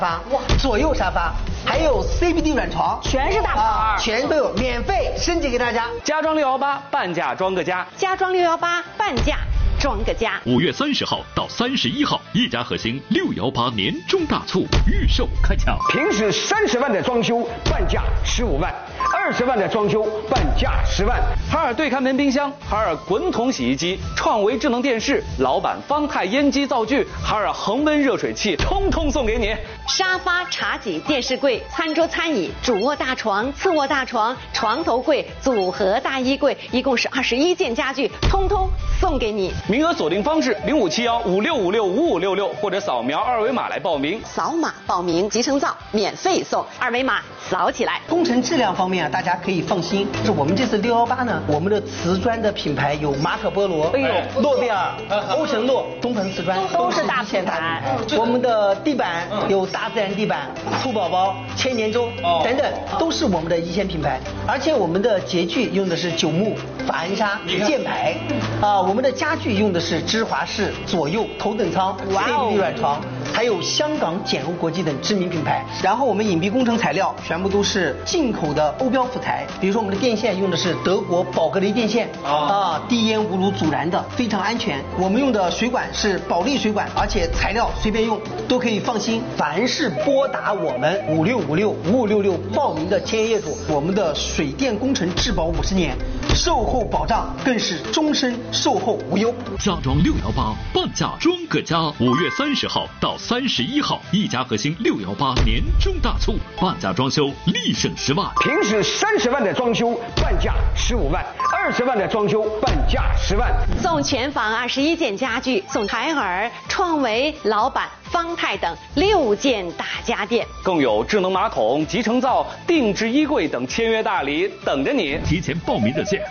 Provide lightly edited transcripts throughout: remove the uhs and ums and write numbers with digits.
哇，左右沙发，还有 CBD 软床， 全是大牌， 全都有免费升级给大家。 家装618，半价装个家。 家装618，半价装个家。 5月30号到31号，一家核心618年中大促预售开抢。 平时30万的装修，半价15万；20万的装修，半价10万。 海尔对看门冰箱、海尔滚筒洗衣机、创维智能电视、老板方太烟机灶具、海尔恒温热水器，通通送给你。 沙发、茶几、电视柜、餐桌餐椅、主卧大床、次卧大床、床头柜、组合大衣柜，一共是21件家具，通通送给你。 名额锁定方式057156565566，或者扫描2维码来报名。 扫码报名，集成灶免费送，2维码扫起来。 工程质量方面啊，大家可以放心。是我们这次618呢，我们的瓷砖的品牌有马可波罗、诺贝尔、欧诚诺、东鹏瓷砖， 都是大品牌。 我们的地板有大自然地板、兔宝宝、千年舟等等，都是我们的一线品牌。而且我们的洁具用的是9木、法恩纱、箭牌，我们的家具用的是芝华士、左右、头等舱、CBD 软床，还有香港简欧国际等知名品牌。然后我们隐蔽工程材料全部都是进口的欧标辅材，比如说我们的电线用的是德国宝格雷电线，低烟无炉阻燃的，非常安全。我们用的水管是保利水管，而且材料随便用都可以放心。凡是拨打我们56565566报名的签约业主，我们的水电工程质保50年，售后保障更是终身售后无忧。 家装618，半价装个家。5月30号到31号，一家核心618年中大促，半价装修立省10万。 平时30万的装修，半价15万；20万的装修，半价10万。 送全房21件家具，送海尔、创维、老板、方太等6件大家电， 更有智能马桶、集成灶、定制衣柜等签约大礼等着你。 提前报名热线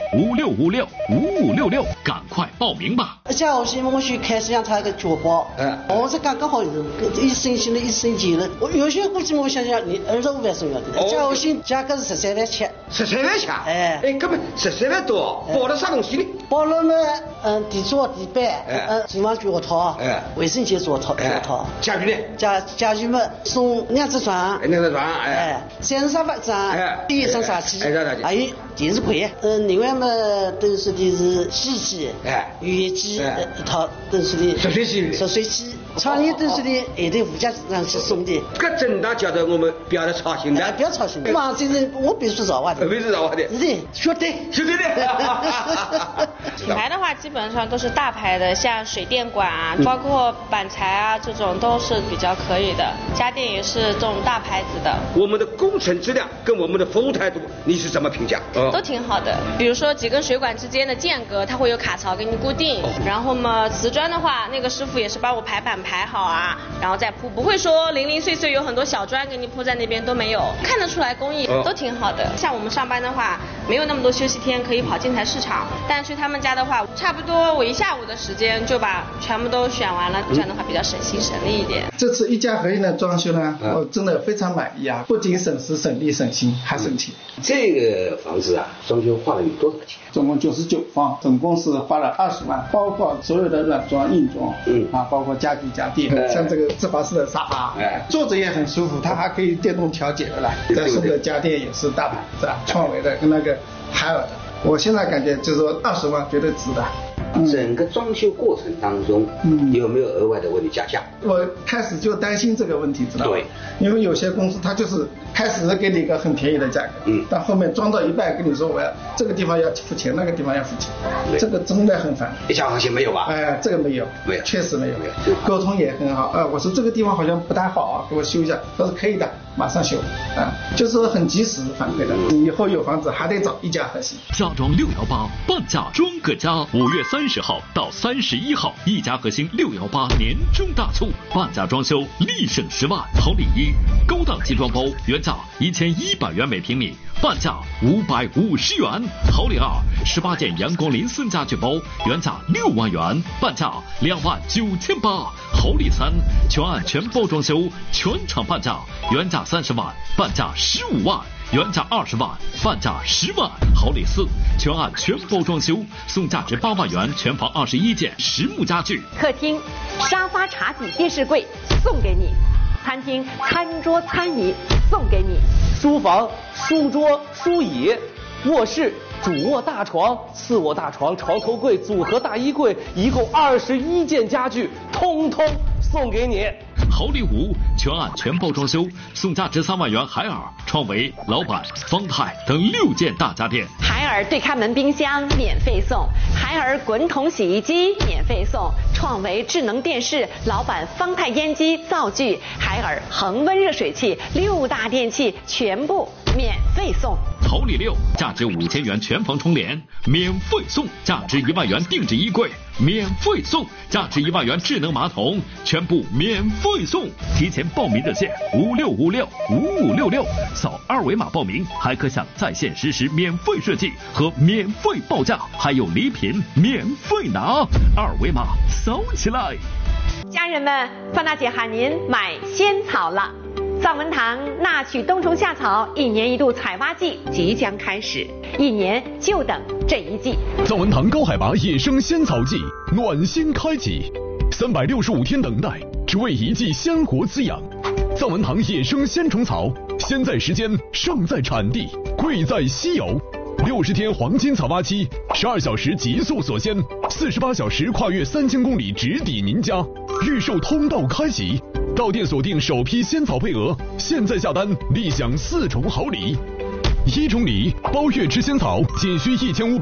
56565566，赶快报名吧。 下午是我去开始让他个脚包，我是刚刚好一升新了，一升级了。我有些估计我想想，你25万送要的，下午新价格是13万7。 13万7？哎，根本13万多，包了啥东西呢？ 包了嘛，地桌、地板，厨房脚套，卫生间脚套。 家具呢？ 家具嘛，送2只床 ，2只床 ，3沙发张，第1张茶几，还有电视柜，另外嘛，都是的是洗衣机，浴液机一套，都是的热水器，床垫都是的，还得附加上去送的。 这真的叫做我们不要操心的， 不要操心的。嘛，这人我必须找我的， 必须找我的， 对，绝对的。 品牌的话，基本上都是大牌的，像水电管啊，包括板材啊，这种都是比较可以的。家电也是这种大牌子的。 我们的工程质量跟我们的服务态度，你是怎么评价？ 都挺好的。比如说几根水管之间的间隔，它会有卡槽给你固定。然后嘛，瓷砖的话，那个师傅也是帮我排版排好啊，然后再铺，不会说零零碎碎有很多小砖给你铺在那边都没有，看得出来工艺都挺好的。像我们上班的话，没有那么多休息天可以跑建材市场，但去他们家的话，差不多我1下午的时间就把全部都选完了，这样的话比较省心省力一点。 这次一家合一的装修呢，我真的非常满意啊！不仅省时省力省心，还省钱。 这个房子啊，装修花了有多少钱？ 总共99方，总共是花了20万，包括所有的软装、硬装，包括家具家电，像这个芝华士的沙发，坐着也很舒服，它还可以电动调节的来。再送的家电也是大牌子啊，创维的跟那个海尔的。我现在感觉就是说20万绝对值的。 整个装修过程当中，有没有额外的为你加价？ 我开始就担心这个问题，知道吗？ 对， 因为有些公司它就是开始给你一个很便宜的价格，但后面装到一半跟你说我要这个地方要付钱，那个地方要付钱，这个真的很烦。 一家和谐没有吧？ 这个没有，确实没有，沟通也很好。我说这个地方好像不太好啊，给我修一下，他说可以的，马上修，就是很及时反馈的。你以后有房子还得找一家和谐。 家装618，半价装个家。5月30号到31号，一家核心618年中大促，半价装修立省10万。好礼一，高档集装包原价1100元每平米，半价550元。好礼二，18件阳光林森家具包原价6万元，半价29800。好礼三，全案全包装修，全场半价，原价30万，半价15万。原价20万，半价10万。好礼四，全案全包装修，送价值8万元全房21件实木家具。 客厅沙发、茶几、电视柜送给你。 餐厅餐桌餐椅送给你。 书房书桌书椅，卧室主卧大床、次卧大床、床头柜、组合大衣柜，一共21件家具，通通送给你。 好礼物，全案全包装修，送价值3万元海尔、创维、老板、方太等6件大家电。 海尔对开门冰箱免费送，海尔滚筒洗衣机免费送，创维智能电视、老板方太烟机灶具、海尔恒温热水器6大电器全部免费送。 好礼6，价值5000元全房窗帘免费送，价值1万元定制衣柜免费送，价值1万元智能马桶全部免费送。提前报名热线56565566，扫2维码报名，还可享在线实时免费设计和免费报价，还有礼品免费拿，2维码扫起来。 家人们，范大姐喊您买仙草了。藏文堂纳曲冬虫夏草1年1度采挖季即将开始，1年就等这一季。 藏文堂高海拔野生仙草季暖心开启，365天等待，只为一季鲜活滋养。藏文堂野生鲜虫草，先在时间，胜在产地，贵在稀有。60天黄金采挖期，12小时极速锁鲜，48小时跨越3000公里直抵您家。预售通道开启，到店锁定首批仙草配额，现在下单立享4重好礼。1重礼，包月吃仙草仅需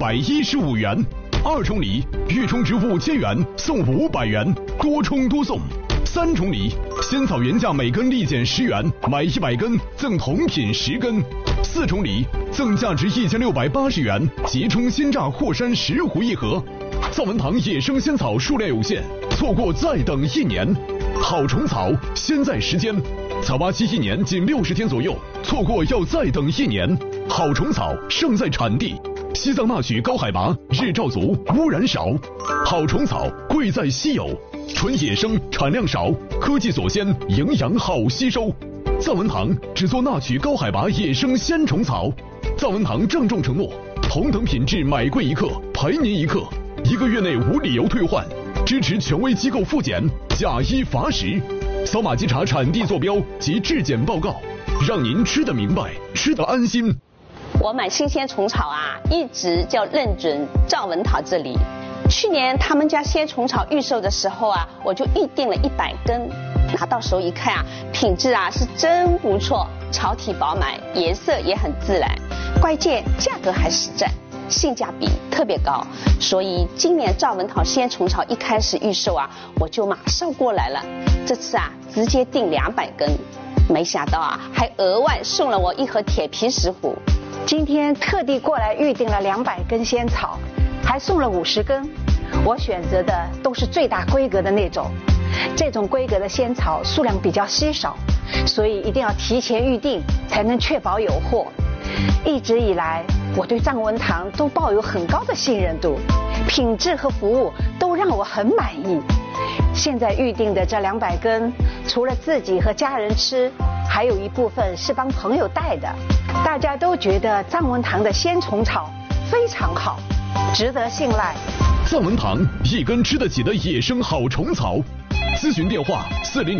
1515元；2重礼，预充值5000元送500元，多充多送。3重礼，仙草原价每根立减10元，买100根赠同品10根。4重礼，赠价值1680元即充鲜榨霍山10壶1盒。藏文堂野生仙草数量有限，错过再等1年。好虫草，先在时间，采挖期1年仅60天左右，错过要再等1年。好虫草，胜在产地。西藏纳曲高海拔，日照足，污染少。好虫草，贵在稀有，纯野生，产量少，科技锁鲜，营养好吸收。藏文堂只做纳曲高海拔野生鲜虫草。藏文堂郑重承诺，同等品质买贵1克赔您1克，1个月内无理由退换，支持权威机构复检，假一罚10。扫码稽查产地坐标及质检报告，让您吃得明白，吃得安心。 我买新鲜虫草啊，一直就认准藏文堂这里。去年他们家鲜虫草预售的时候啊，我就预定了100根，拿到手一看啊，品质啊是真不错，草体饱满，颜色也很自然，关键价格还实在，性价比特别高，所以今年藏文堂鲜虫草一开始预售啊，我就马上过来了。这次啊，直接订200根，没想到啊，还额外送了我1盒铁皮石斛。 今天特地过来预定了200根仙草，还送了50根。我选择的都是最大规格的那种，这种规格的仙草数量比较稀少，所以一定要提前预定，才能确保有货。一直以来，我对藏文堂都抱有很高的信任度，品质和服务都让我很满意。现在预定的这200根，除了自己和家人吃，还有一部分是帮朋友带的。大家都觉得藏文堂的鲜虫草非常好，值得信赖。 藏文堂一根吃得起的野生好虫草，咨询电话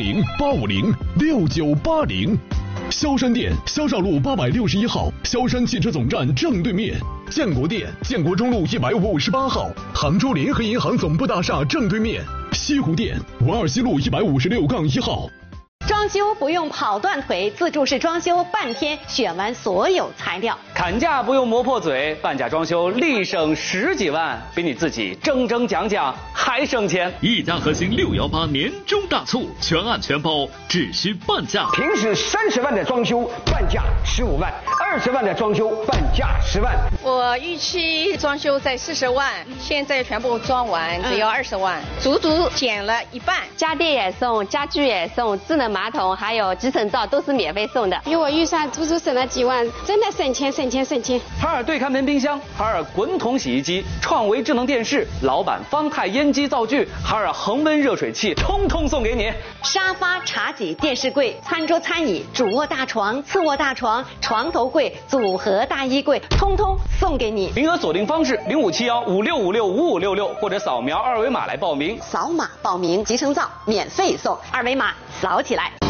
400-850-6980。萧山店萧少路861号，萧山汽车总站正对面；建国店建国中路158号，杭州联合银行总部大厦正对面；西湖店文二西路156-1号。 装修不用跑断腿，自助式装修半天选完所有材料。 砍价不用磨破嘴，半价装修立省10几万，比你自己争讲还省钱。 一家核心618年终大促，全案全包，只需半价。 平时30万的装修，半价15万；20万的装修，半价10万。 我预期装修在40万，现在全部装完只要20万，足足减了1半。 家电也送，家具也送，智能马桶还有集成灶都是免费送的。 比我预算足足省了几万，真的省钱。 海尔对开门冰箱、海尔滚筒洗衣机、创维智能电视、老板方太烟机灶具、海尔恒温热水器，通通送给你。 沙发、茶几、电视柜、餐桌餐椅、主卧大床、次卧大床、床头柜、组合大衣柜，通通送给你。 名额锁定方式057156565566，或者扫描2维码来报名。 扫码报名，集成灶免费送，2维码扫起来。